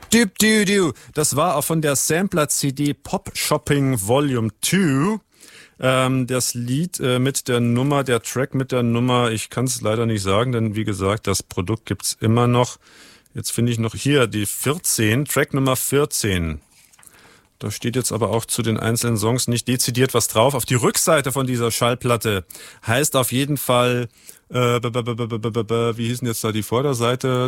Das war auch von der Sampler-CD Pop Shopping Volume 2. Das Lied mit der Nummer, der Track mit der Nummer, ich kann es leider nicht sagen, denn wie gesagt, das Produkt gibt's immer noch. Jetzt finde ich noch hier die 14, Track Nummer 14. Da steht jetzt aber auch zu den einzelnen Songs nicht dezidiert was drauf. Auf die Rückseite von dieser Schallplatte heißt auf jeden Fall, wie hieß denn jetzt da die Vorderseite?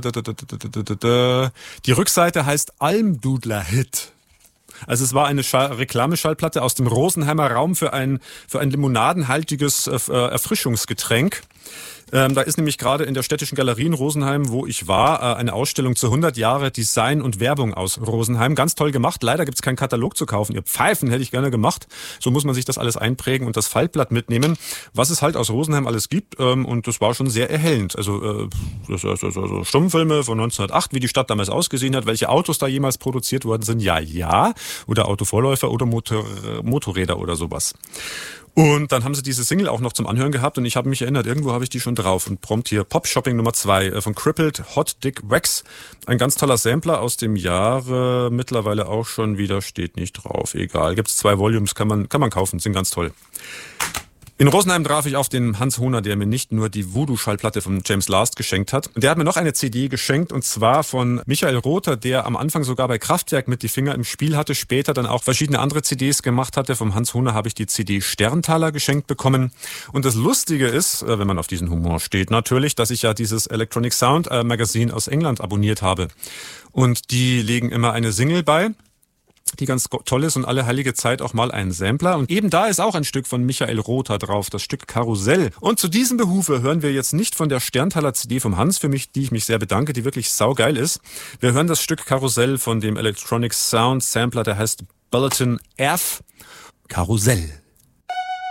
Die Rückseite heißt Almdudler-Hit. Also es war eine Reklameschallplatte aus dem Rosenheimer Raum für ein limonadenhaltiges Erfrischungsgetränk. Da ist nämlich gerade in der Städtischen Galerie in Rosenheim, wo ich war, eine Ausstellung zu 100 Jahre Design und Werbung aus Rosenheim. Ganz toll gemacht. Leider gibt's keinen Katalog zu kaufen. Ihr Pfeifen hätte ich gerne gemacht. So muss man sich das alles einprägen und das Faltblatt mitnehmen, was es halt aus Rosenheim alles gibt. Und das war schon sehr erhellend. Also Stummfilme von 1908, wie die Stadt damals ausgesehen hat, welche Autos da jemals produziert worden sind. Ja. Oder Autovorläufer oder Motorräder oder sowas. Und dann haben sie diese Single auch noch zum Anhören gehabt und ich habe mich erinnert, irgendwo habe ich die schon drauf und prompt hier Pop Shopping Nummer 2 von Crippled Hot Dick Wax. Ein ganz toller Sampler aus dem Jahre, mittlerweile auch schon wieder, steht nicht drauf, egal. Gibt's 2 Volumes, kann man kaufen, sind ganz toll. In Rosenheim traf ich auf den Hans Hohner, der mir nicht nur die Voodoo-Schallplatte von James Last geschenkt hat. Der hat mir noch eine CD geschenkt und zwar von Michael Rother, der am Anfang sogar bei Kraftwerk mit die Finger im Spiel hatte, später dann auch verschiedene andere CDs gemacht hatte. Vom Hans Hohner habe ich die CD Sterntaler geschenkt bekommen. Und das Lustige ist, wenn man auf diesen Humor steht natürlich, dass ich ja dieses Electronic Sound Magazine aus England abonniert habe. Und die legen immer eine Single bei, die ganz toll ist und alle heilige Zeit auch mal ein Sampler. Und eben da ist auch ein Stück von Michael Rother drauf, das Stück Karussell. Und zu diesem Behufe hören wir jetzt nicht von der Sterntaler CD vom Hans, die ich mich sehr bedanke, die wirklich saugeil ist. Wir hören das Stück Karussell von dem Electronic Sound Sampler, der heißt Bulletin F. Karussell.